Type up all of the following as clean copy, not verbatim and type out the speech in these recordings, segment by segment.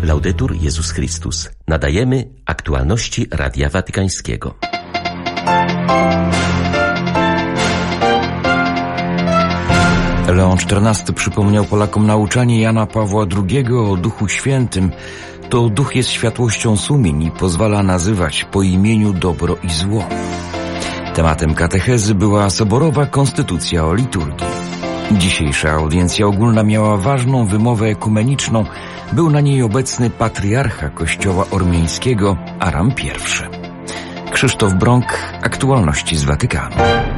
Laudetur Jezus Chrystus. Nadajemy aktualności Radia Watykańskiego. Leon XIV przypomniał Polakom nauczanie Jana Pawła II o Duchu Świętym. To Duch jest światłością sumień i pozwala nazywać po imieniu dobro i zło. Tematem katechezy była soborowa konstytucja o liturgii. Dzisiejsza audiencja ogólna miała ważną wymowę ekumeniczną. Był na niej obecny patriarcha Kościoła Ormiańskiego Aram I. Krzysztof Brąk, aktualności z Watykanu.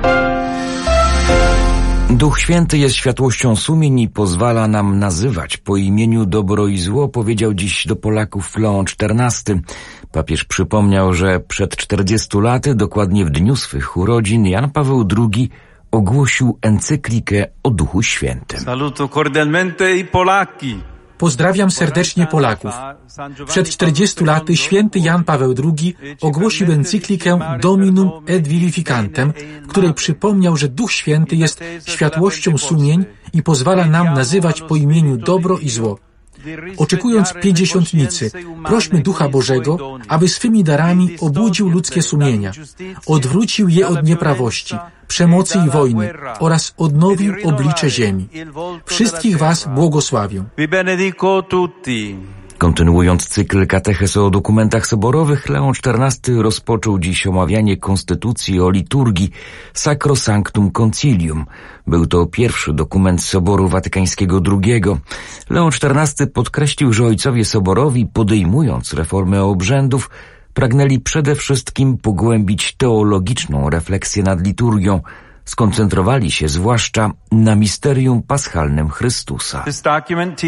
Duch Święty jest światłością sumień i pozwala nam nazywać po imieniu dobro i zło, powiedział dziś do Polaków Leon XIV. Papież przypomniał, że przed 40 laty, dokładnie w dniu swych urodzin, Jan Paweł II ogłosił encyklikę o Duchu Świętym. Saluto cordialmente i Polaki. Pozdrawiam serdecznie Polaków. Przed 40 laty święty Jan Paweł II ogłosił encyklikę Dominum et Vivificantem, w której przypomniał, że Duch Święty jest światłością sumień i pozwala nam nazywać po imieniu dobro i zło. Oczekując pięćdziesiątnicy, prośmy Ducha Bożego, aby swymi darami obudził ludzkie sumienia, odwrócił je od nieprawości, przemocy i wojny oraz odnowił oblicze ziemi. Wszystkich was błogosławię. Kontynuując cykl katechez o dokumentach soborowych, Leon XIV rozpoczął dziś omawianie konstytucji o liturgii Sacrosanctum Concilium. Był to pierwszy dokument Soboru Watykańskiego II. Leon XIV podkreślił, że ojcowie soborowi, podejmując reformę obrzędów, pragnęli przede wszystkim pogłębić teologiczną refleksję nad liturgią. Skoncentrowali się zwłaszcza na misterium paschalnym Chrystusa.